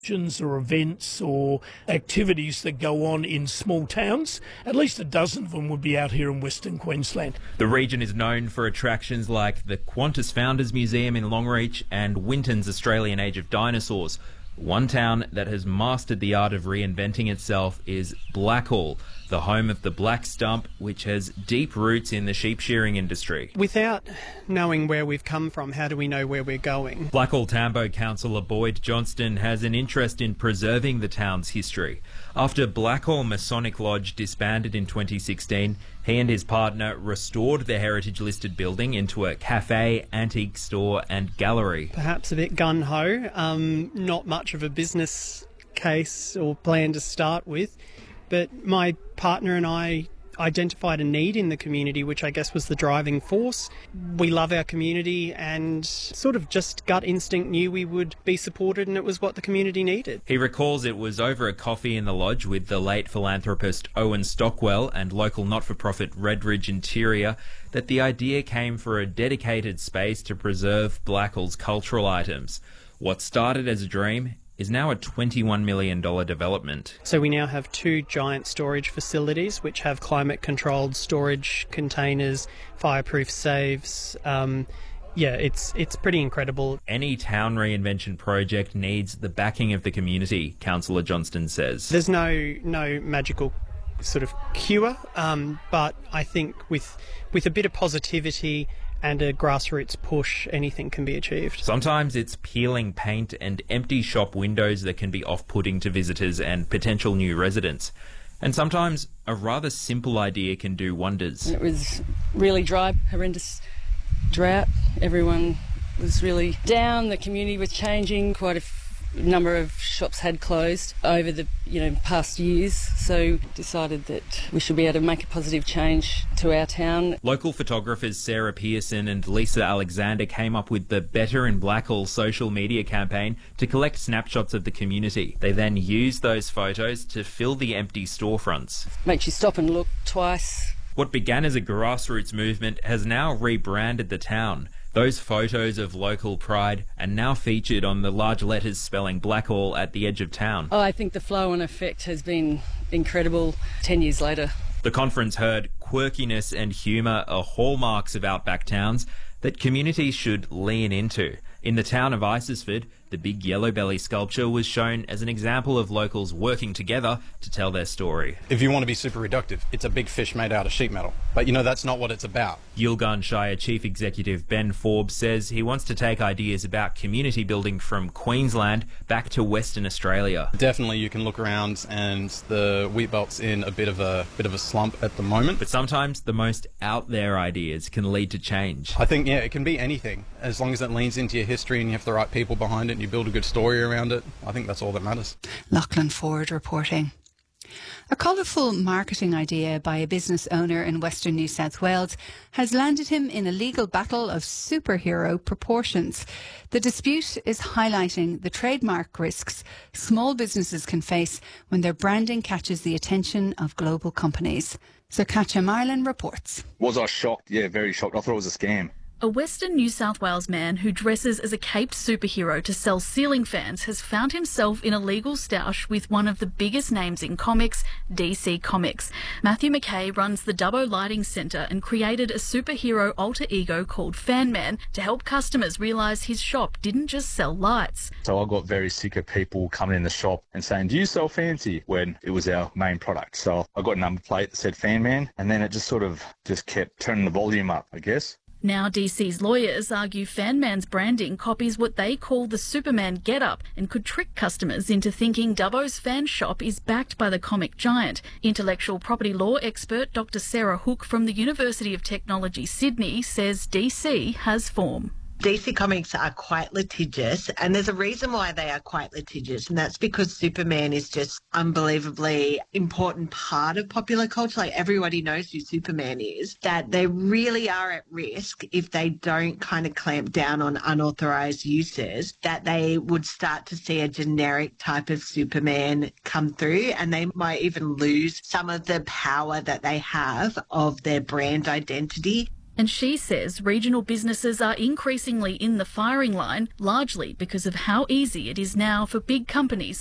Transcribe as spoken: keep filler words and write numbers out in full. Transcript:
or events or activities that go on in small towns. At least a dozen of them would be out here in Western Queensland. The region is known for attractions like the Qantas Founders Museum in Longreach and Winton's Australian Age of Dinosaurs. One town that has mastered the art of reinventing itself is Blackall, the home of the Black Stump, which has deep roots in the sheep shearing industry. Without knowing where we've come from, how do we know where we're going? Blackall Tambo councillor Boyd Johnston has an interest in preserving the town's history. After Blackall Masonic Lodge disbanded in twenty sixteen, he and his partner restored the heritage-listed building into a cafe, antique store and gallery. Perhaps a bit gun-ho, um, not much of a business case or plan to start with, but my partner and I identified a need in the community, which I guess was the driving force. We love our community and sort of just gut instinct knew we would be supported, and it was what the community needed. He recalls it was over a coffee in the lodge with the late philanthropist Owen Stockwell and local not-for-profit Redridge Interior that the idea came for a dedicated space to preserve Blackall's cultural items. What started as a dream is now a twenty-one million dollars development. So we now have two giant storage facilities which have climate-controlled storage containers, fireproof safes. Um, yeah, it's it's pretty incredible. Any town reinvention project needs the backing of the community, Councillor Johnston says. There's no no magical sort of cure, um, but I think with with a bit of positivity and a grassroots push, anything can be achieved. Sometimes it's peeling paint and empty shop windows that can be off-putting to visitors and potential new residents. And sometimes a rather simple idea can do wonders. It was really dry, horrendous drought. Everyone was really down. The community was changing. Quite a f- number of shops had closed over the you know past years, so decided that we should be able to make a positive change to our town. Local photographers Sarah Pearson and Lisa Alexander came up with the Better in Blackall social media campaign to collect snapshots of the community. They then used those photos to fill the empty storefronts. Makes you stop and look twice. What began as a grassroots movement has now rebranded the town. Those photos of local pride are now featured on the large letters spelling Blackall at the edge of town. Oh, I think the flow-on effect has been incredible ten years later. The conference heard quirkiness and humour are hallmarks of outback towns that communities should lean into. In the town of Isisford, the big yellow belly sculpture was shown as an example of locals working together to tell their story. If you want to be super reductive, it's a big fish made out of sheet metal. But you know, that's not what it's about. Yilgarn Shire Chief Executive Ben Forbes says he wants to take ideas about community building from Queensland back to Western Australia. Definitely you can look around and the wheat belt's in a bit of a bit of a slump at the moment. But sometimes the most out there ideas can lead to change. I think, yeah, it can be anything. As long as it leans into your history and you have the right people behind it and you build a good story around it, I think that's all that matters. Lachlan Ford reporting. A colourful marketing idea by a business owner in Western New South Wales has landed him in a legal battle of superhero proportions. The dispute is highlighting the trademark risks small businesses can face when their branding catches the attention of global companies. Sir Katja Marlin reports. Was I shocked? Yeah, very shocked. I thought it was a scam. A Western New South Wales man who dresses as a caped superhero to sell ceiling fans has found himself in a legal stoush with one of the biggest names in comics, D C Comics. Matthew McKay runs the Dubbo Lighting Centre and created a superhero alter ego called Fanman to help customers realise his shop didn't just sell lights. So I got very sick of people coming in the shop and saying, "Do you sell Fancy?" when it was our main product. So I got a number plate that said Fanman, and then it just sort of just kept turning the volume up, I guess. Now D C's lawyers argue Fanman's branding copies what they call the Superman get-up and could trick customers into thinking Dubbo's fan shop is backed by the comic giant. Intellectual property law expert Doctor Sarah Hook from the University of Technology, Sydney, says D C has form. D C Comics are quite litigious, and there's a reason why they are quite litigious, and that's because Superman is just unbelievably important part of popular culture. Like, everybody knows who Superman is, that they really are at risk if they don't kind of clamp down on unauthorised uses, that they would start to see a generic type of Superman come through, and they might even lose some of the power that they have of their brand identity. And she says regional businesses are increasingly in the firing line, largely because of how easy it is now for big companies